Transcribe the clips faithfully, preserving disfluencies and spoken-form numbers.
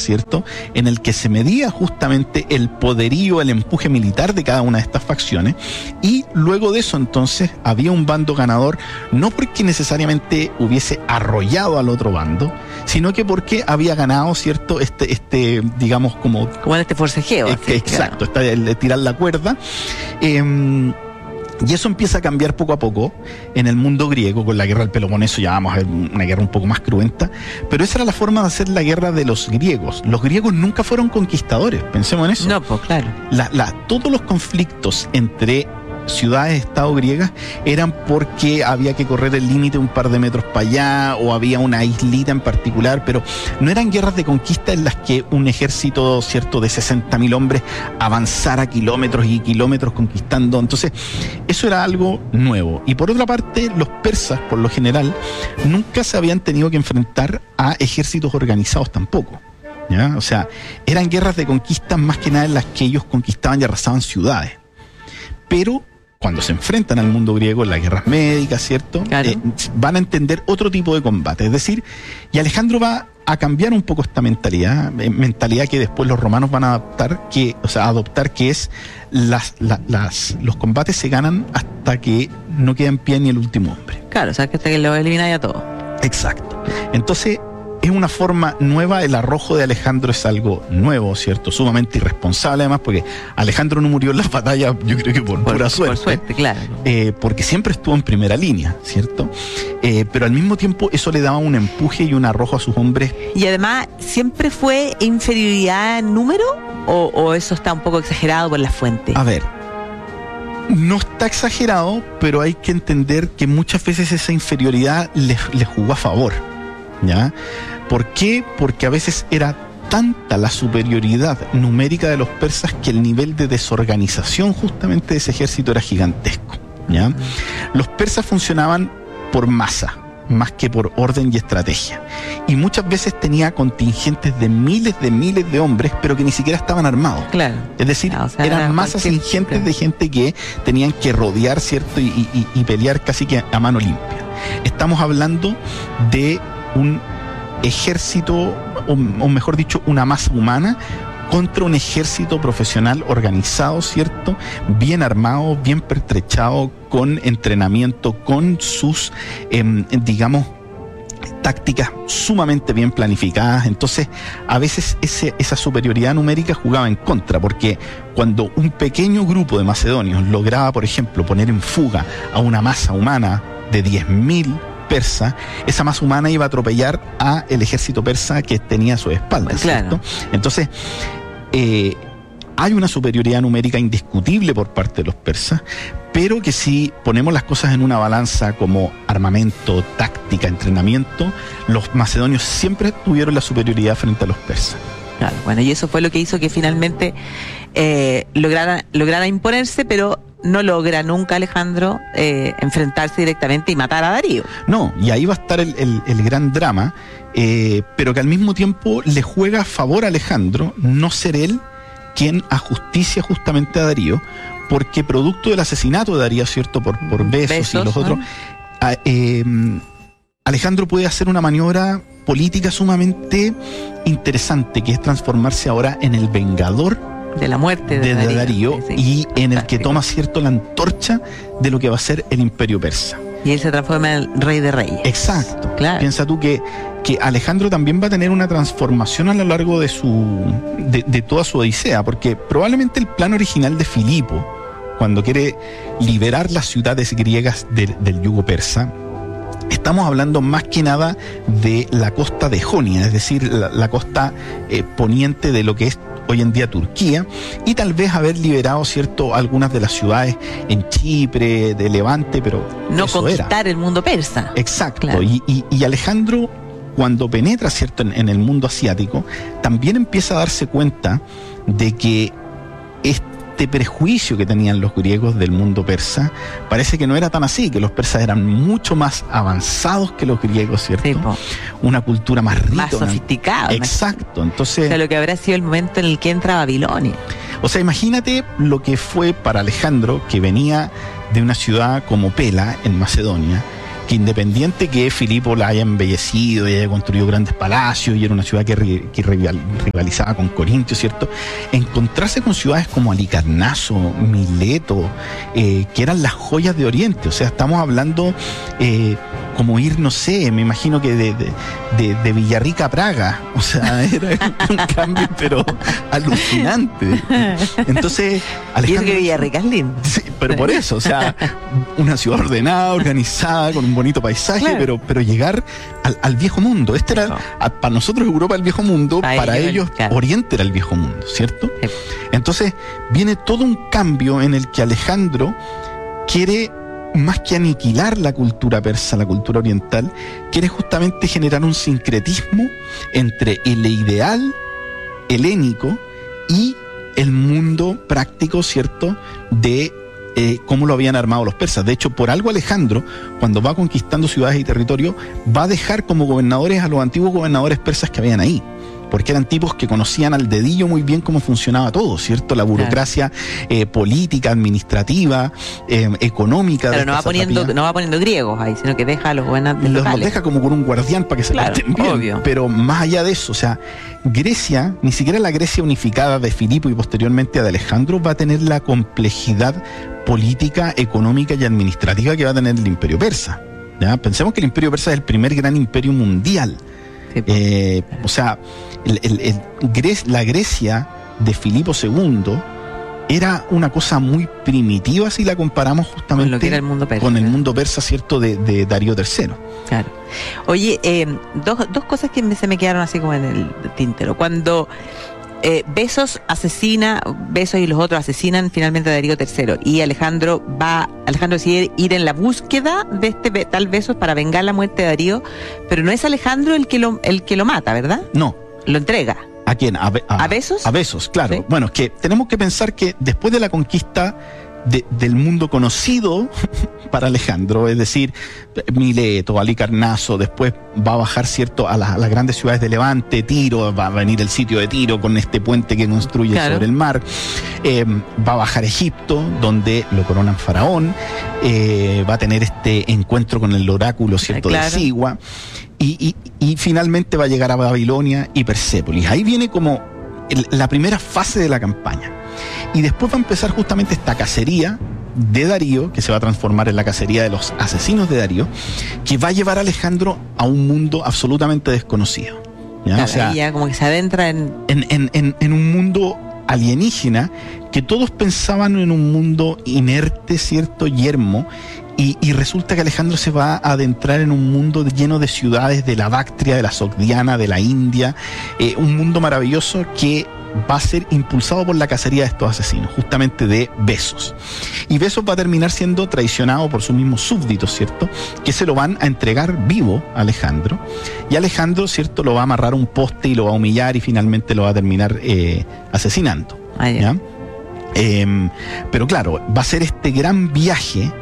¿cierto?, en el que se medía justamente el poderío, el empuje militar de cada una de estas facciones, y luego de eso entonces había un bando ganador, no porque necesariamente hubiese arrollado al otro bando, sino que porque había ganado, ¿cierto?, este, este digamos, como... Como en este forcejeo. Eh, así, exacto, claro. está el de tirar la cuerda. Eh, Y eso empieza a cambiar poco a poco en el mundo griego, con la guerra del Peloponeso. Ya vamos a ver una guerra un poco más cruenta, pero esa era la forma de hacer la guerra de los griegos. Los griegos nunca fueron conquistadores, pensemos en eso. No, pues claro. La, la, todos los conflictos entre ciudades-estado griegas eran porque había que correr el límite un par de metros para allá, o había una islita en particular, pero no eran guerras de conquista en las que un ejército, cierto, de sesenta mil hombres avanzara kilómetros y kilómetros conquistando. Entonces, eso era algo nuevo. Y por otra parte, los persas, por lo general, nunca se habían tenido que enfrentar a ejércitos organizados tampoco, ¿ya? O sea, eran guerras de conquista más que nada en las que ellos conquistaban y arrasaban ciudades. Pero cuando se enfrentan al mundo griego en las guerras médicas, ¿cierto?, claro. eh, van a entender otro tipo de combate. Es decir, y Alejandro va a cambiar un poco esta mentalidad, eh, mentalidad que después los romanos van a adaptar, que, o sea, adoptar, que es las, la, las, los combates se ganan hasta que no queda en pie ni el último hombre. Claro, o sea, que hasta que lo elimináis a todos. Exacto. Entonces, es una forma nueva. El arrojo de Alejandro es algo nuevo, ¿cierto? Sumamente irresponsable, además, porque Alejandro no murió en las batallas, yo creo que por, por pura suerte. Por suerte, claro. Eh, porque siempre estuvo en primera línea, ¿cierto? Eh, pero al mismo tiempo eso le daba un empuje y un arrojo a sus hombres. Y además, ¿siempre fue inferioridad en número? ¿O, o eso está un poco exagerado por la fuente? A ver, no está exagerado, pero hay que entender que muchas veces esa inferioridad le, le jugó a favor, ¿ya? ¿Por qué? Porque a veces era tanta la superioridad numérica de los persas que el nivel de desorganización justamente de ese ejército era gigantesco, ¿ya? Uh-huh. Los persas funcionaban por masa, más que por orden y estrategia. Y muchas veces tenía contingentes de miles de miles de hombres, pero que ni siquiera estaban armados. Claro. Es decir, ah, o sea, eran masas ingentes, claro, de gente que tenían que rodear, ¿cierto?, y, y, y pelear casi que a mano limpia. Estamos hablando de un ejército, o, o mejor dicho, una masa humana contra un ejército profesional organizado, ¿cierto?, bien armado, bien pertrechado, con entrenamiento, con sus, eh, digamos, tácticas sumamente bien planificadas. Entonces, a veces ese, esa superioridad numérica jugaba en contra, porque cuando un pequeño grupo de macedonios lograba, por ejemplo, poner en fuga a una masa humana de diez mil persa, esa masa humana iba a atropellar a el ejército persa que tenía a su espalda, ¿cierto? Claro. Entonces, eh, hay una superioridad numérica indiscutible por parte de los persas, pero que si ponemos las cosas en una balanza como armamento, táctica, entrenamiento, los macedonios siempre tuvieron la superioridad frente a los persas. Claro, bueno, y eso fue lo que hizo que finalmente eh, lograra, lograra imponerse, pero no logra nunca Alejandro eh, enfrentarse directamente y matar a Darío. No, y ahí va a estar el, el, el gran drama, eh, pero que al mismo tiempo le juega a favor a Alejandro no ser él quien ajusticia justamente a Darío, porque producto del asesinato de Darío, ¿cierto?, por, por besos, besos y los ¿no? otros, a, eh, Alejandro puede hacer una maniobra política sumamente interesante, que es transformarse ahora en el vengador de la muerte de, de Darío, Darío sí, y en el que sí. toma, cierto, la antorcha de lo que va a ser el imperio persa. Y él se transforma en el rey de reyes. Exacto. Claro. Piensa tú que, que Alejandro también va a tener una transformación a lo largo de su de, de toda su odisea, porque probablemente el plan original de Filipo, cuando quiere liberar las ciudades griegas del, del yugo persa, estamos hablando más que nada de la costa de Jonia, es decir, la, la costa eh, poniente de lo que es hoy en día Turquía, y tal vez haber liberado, ¿cierto?, algunas de las ciudades en Chipre, de Levante, pero no eso conquistar era. el mundo persa. Exacto, claro. y, y, y Alejandro, cuando penetra, ¿cierto?, en, en el mundo asiático, también empieza a darse cuenta de que este prejuicio que tenían los griegos del mundo persa parece que no era tan así, que los persas eran mucho más avanzados que los griegos, ¿cierto? Sí, una cultura más rica, más sofisticada. Exacto, entonces... O sea, lo que habrá sido el momento en el que entra Babilonia. O sea, imagínate lo que fue para Alejandro, que venía de una ciudad como Pela, en Macedonia, que independiente que Filipo la haya embellecido y haya construido grandes palacios y era una ciudad que, que rivalizaba con Corintio, ¿cierto? Encontrarse con ciudades como Halicarnaso, Mileto, eh, que eran las joyas de Oriente, o sea, estamos hablando eh, como ir, no sé, me imagino que de, de, de, de Villarrica a Praga, o sea, era un cambio pero alucinante. Entonces, Alejandro, y es que Villarrica es lindo. Sí, pero por eso, o sea, una ciudad ordenada, organizada, con un bonito paisaje, claro. pero, pero llegar al, al viejo mundo. Este era, no. a, para nosotros Europa el viejo mundo, para, para ellos, ellos claro. Oriente era el viejo mundo, ¿cierto? Sí. Entonces, viene todo un cambio en el que Alejandro quiere, más que aniquilar la cultura persa, la cultura oriental, quiere justamente generar un sincretismo entre el ideal helénico y el mundo práctico, ¿cierto?, de eh, cómo lo habían armado los persas. De hecho, por algo Alejandro, cuando va conquistando ciudades y territorios, va a dejar como gobernadores a los antiguos gobernadores persas que habían ahí, porque eran tipos que conocían al dedillo muy bien cómo funcionaba todo, ¿cierto? La burocracia claro. eh, política, administrativa, eh, económica. Pero no va poniendo, no va poniendo griegos ahí, sino que deja a los gobernantes los, locales. Los deja como con un guardián para que se claro, porten bien. Obvio. Pero más allá de eso, o sea, Grecia, ni siquiera la Grecia unificada de Filipo y posteriormente de Alejandro, va a tener la complejidad política, económica y administrativa que va a tener el Imperio Persa. ¿Ya? Pensemos que el Imperio Persa es el primer gran imperio mundial. Sí, eh, o sea, el, el, el, la Grecia de Filipo segundo era una cosa muy primitiva si la comparamos justamente con lo que era el mundo persa, con el mundo persa, ¿cierto?, de, de Darío tercero. Claro. Oye, eh, dos, dos cosas que me, se me quedaron así como en el tintero. Cuando eh, Besos asesina, Besos y los otros asesinan finalmente a Darío tercero y Alejandro va, Alejandro decide ir en la búsqueda de este tal Besos para vengar la muerte de Darío, pero no es Alejandro el que lo, el que lo mata, ¿verdad? No. Lo entrega. ¿A quién? ¿A, Be- a, ¿A Besos? A Besos, claro. ¿Sí? Bueno, es que tenemos que pensar que después de la conquista de, del mundo conocido para Alejandro, es decir, Mileto, Halicarnaso, después va a bajar, ¿cierto?, a, la, a las grandes ciudades de Levante, Tiro, va a venir el sitio de Tiro con este puente que construye claro. sobre el mar, eh, va a bajar a Egipto, donde lo coronan faraón, eh, va a tener este encuentro con el oráculo, ¿cierto?, claro. de Sigua, y, y, y finalmente va a llegar a Babilonia y Persépolis. Ahí viene como el, la primera fase de la campaña. Y después va a empezar justamente esta cacería de Darío, que se va a transformar en la cacería de los asesinos de Darío, que va a llevar a Alejandro a un mundo absolutamente desconocido. ¿Ya? Claro, o sea, ya como que se adentra en... En, en, en, en un mundo alienígena que todos pensaban en un mundo inerte, ¿cierto?, yermo, y, y resulta que Alejandro se va a adentrar en un mundo lleno de ciudades de la Bactria, de la Sogdiana, de la India, eh, un mundo maravilloso que va a ser impulsado por la cacería de estos asesinos, justamente de Besos. Y Besos va a terminar siendo traicionado por sus mismos súbditos, ¿cierto?, que se lo van a entregar vivo a Alejandro. Y Alejandro, ¿cierto?, lo va a amarrar a un poste y lo va a humillar y finalmente lo va a terminar eh, asesinando. Ah, ¿ya? Eh, pero claro, va a ser este gran viaje,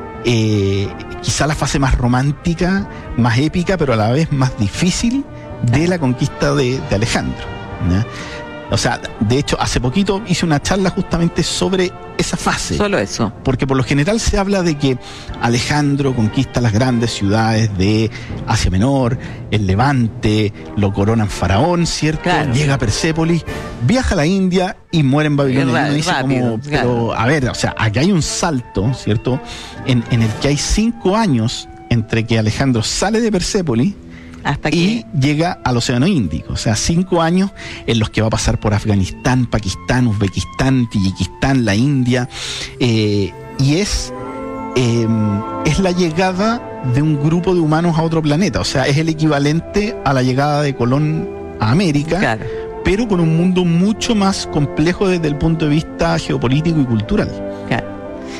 eh, quizá la fase más romántica, más épica, pero a la vez más difícil de la conquista de, de Alejandro, ¿ya? O sea, de hecho, hace poquito hice una charla justamente sobre esa fase. Solo eso. Porque por lo general se habla de que Alejandro conquista las grandes ciudades de Asia Menor, el Levante, lo coronan faraón, ¿cierto? Claro. Llega a Persépolis, viaja a la India y muere en Babilonia. Rápido, y uno dice rápido, como, claro. pero a ver, o sea, aquí hay un salto, ¿cierto?, en, en el que hay cinco años entre que Alejandro sale de Persépolis hasta que... y llega al Océano Índico. O sea, cinco años en los que va a pasar por Afganistán, Pakistán, Uzbekistán, Tayikistán, la India, eh, y es, eh, es la llegada de un grupo de humanos a otro planeta. O sea, es el equivalente a la llegada de Colón a América, Claro. pero con un mundo mucho más complejo desde el punto de vista geopolítico y cultural. Claro.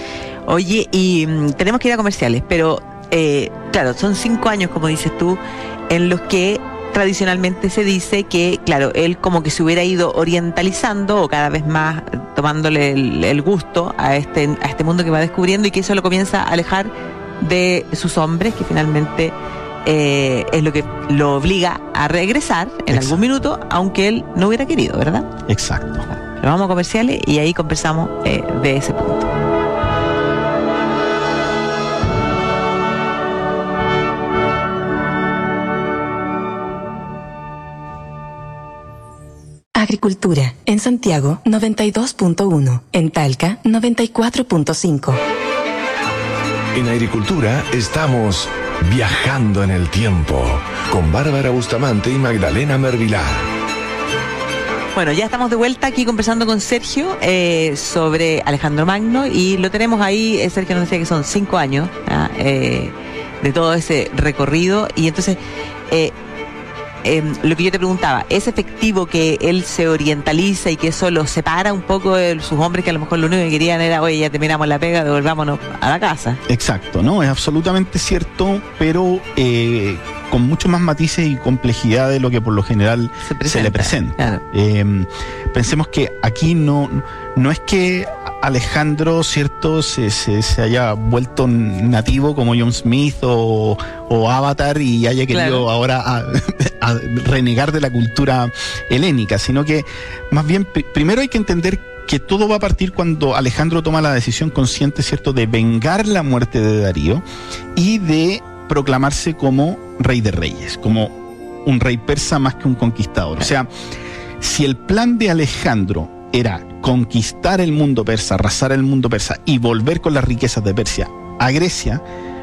Oye, y mm, tenemos que ir a comerciales, pero eh, claro, son cinco años, como dices tú, en los que tradicionalmente se dice que, claro, él como que se hubiera ido orientalizando o cada vez más tomándole el, el gusto a este, a este mundo que va descubriendo, y que eso lo comienza a alejar de sus hombres, que finalmente eh, es lo que lo obliga a regresar en Exacto. algún minuto, aunque él no hubiera querido, ¿verdad? Exacto. Pero vamos a comerciales y ahí conversamos eh, de ese punto. Agricultura. En Santiago, noventa y dos punto uno. En Talca, noventa y cuatro punto cinco. En Agricultura estamos viajando en el tiempo con Bárbara Bustamante y Magdalena Mervilá. Bueno, ya estamos de vuelta aquí conversando con Sergio eh, sobre Alejandro Magno y lo tenemos ahí. eh, Sergio nos decía que son cinco años ¿ah? eh, de todo ese recorrido y entonces eh, eh, lo que yo te preguntaba, ¿es efectivo que él se orientaliza y que eso lo separa un poco de sus hombres que a lo mejor lo único que querían era, oye, ya terminamos la pega, devolvámonos a la casa? Exacto, ¿no? Es absolutamente cierto, pero eh, con mucho más matices y complejidad de lo que por lo general se, presenta, se le presenta. Claro. Eh, pensemos que aquí no, no es que Alejandro, ¿cierto?, se, se, se haya vuelto nativo como John Smith o, o Avatar y haya querido claro. ahora a, a renegar de la cultura helénica, sino que más bien pr- primero hay que entender que todo va a partir cuando Alejandro toma la decisión consciente, ¿cierto?, de vengar la muerte de Darío y de proclamarse como rey de reyes, como un rey persa más que un conquistador. O sea, si el plan de Alejandro era conquistar el mundo persa, arrasar el mundo persa y volver con las riquezas de Persia a Grecia,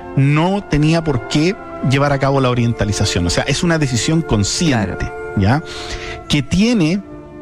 no tenía por qué llevar a cabo la orientalización. O sea, es una decisión consciente, claro. ¿ya? Que tiene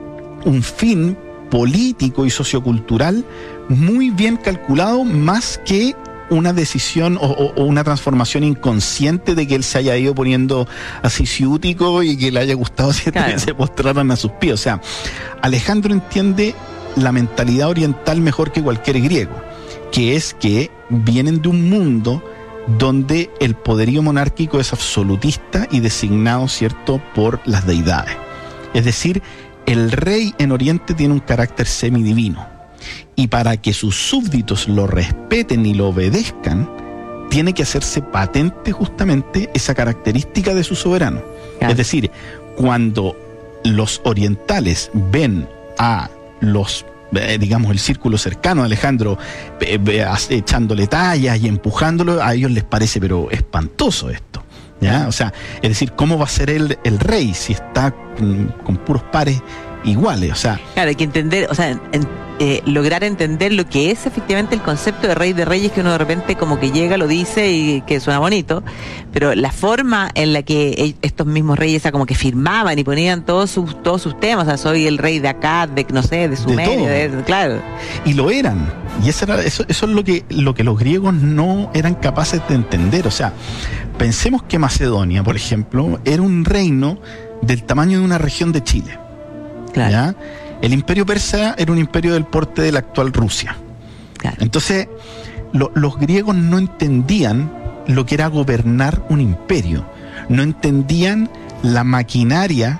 un fin político y sociocultural muy bien calculado, más que una decisión o, o, o una transformación inconsciente de que él se haya ido poniendo así ciútico y que le haya gustado, ¿cierto?, claro. que se postraran a sus pies. O sea, Alejandro entiende la mentalidad oriental mejor que cualquier griego, que es que vienen de un mundo donde el poderío monárquico es absolutista y designado, ¿cierto?, por las deidades. Es decir, el rey en Oriente tiene un carácter semidivino. Y para que sus súbditos lo respeten y lo obedezcan, tiene que hacerse patente justamente esa característica de su soberano. Claro. Es decir, cuando los orientales ven a los, eh, digamos, el círculo cercano a Alejandro eh, eh, echándole tallas y empujándolo, a ellos les parece pero espantoso esto, ¿ya? O sea, es decir, ¿cómo va a ser él el rey si está con, con puros pares iguales? O sea, claro, hay que entender, o sea, en, eh, lograr entender lo que es efectivamente el concepto de rey de reyes, que uno de repente como que llega, lo dice y que suena bonito, pero la forma en la que estos mismos reyes, o sea, como que firmaban y ponían todos sus todos sus temas, o sea, soy el rey de acá, de no sé, de Sumeria, de, de, claro. Y lo eran, y eso era, eso, eso es lo que, lo que los griegos no eran capaces de entender. O sea, pensemos que Macedonia, por ejemplo, era un reino del tamaño de una región de Chile. Claro. ¿Ya? El imperio persa era un imperio del porte de la actual Rusia. Claro. Entonces, lo, los griegos no entendían lo que era gobernar un imperio. No entendían la maquinaria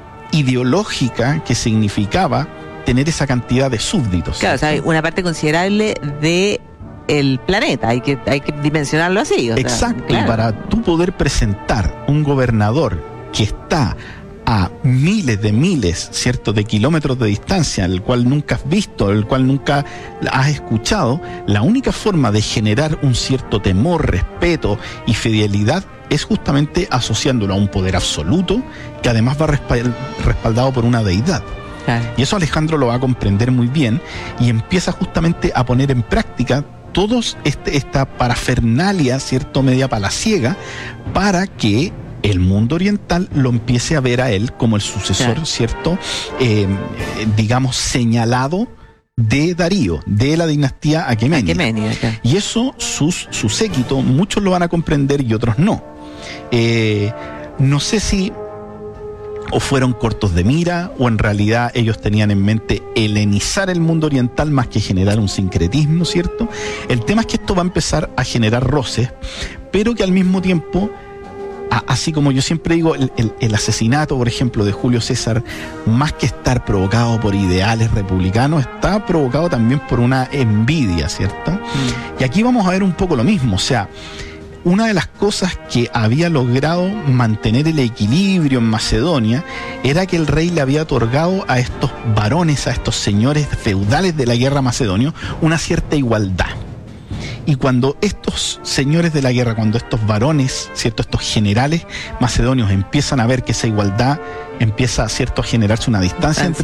ideológica que significaba tener esa cantidad de súbditos. Claro, o sea, una parte considerable de el planeta, hay que, hay que dimensionarlo así. O Exacto, sea, claro. Y para tú poder presentar un gobernador que está a miles de miles, ¿cierto?, de kilómetros de distancia, el cual nunca has visto, el cual nunca has escuchado, la única forma de generar un cierto temor, respeto y fidelidad es justamente asociándolo a un poder absoluto que además va respaldado por una deidad. Claro. Y eso Alejandro lo va a comprender muy bien y empieza justamente a poner en práctica todos este, esta parafernalia, ¿cierto?, media palaciega, para que el mundo oriental lo empiece a ver a él como el sucesor, claro. ¿cierto?, eh, digamos, señalado de Darío, de la dinastía aqueménida. Aqueménida, claro. Y eso, sus, su séquito, muchos lo van a comprender y otros no. Eh, no sé si o fueron cortos de mira, o en realidad ellos tenían en mente helenizar el mundo oriental más que generar un sincretismo, ¿cierto? El tema es que esto va a empezar a generar roces, pero que al mismo tiempo, así como yo siempre digo, el, el, el asesinato, por ejemplo, de Julio César, más que estar provocado por ideales republicanos, está provocado también por una envidia, ¿cierto? Mm. Y aquí vamos a ver un poco lo mismo. O sea, una de las cosas que había logrado mantener el equilibrio en Macedonia era que el rey le había otorgado a estos varones, a estos señores feudales de la guerra macedonia, una cierta igualdad. Y cuando estos señores de la guerra, cuando estos varones, ¿cierto?, estos generales macedonios empiezan a ver que esa igualdad empieza, ¿cierto?, a generarse una distancia entre